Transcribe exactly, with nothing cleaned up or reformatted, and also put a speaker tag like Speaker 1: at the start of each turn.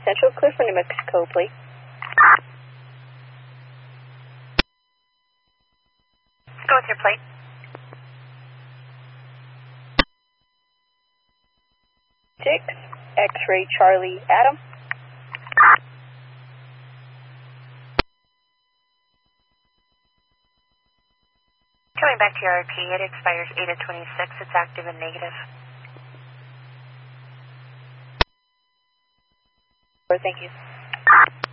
Speaker 1: Central, clear for New Mexico, please.
Speaker 2: Go with your plate.
Speaker 1: Six, X-ray Charlie Adam.
Speaker 2: Coming back to your R P, it expires eight of twenty-six. It's active and negative.
Speaker 1: Thank you.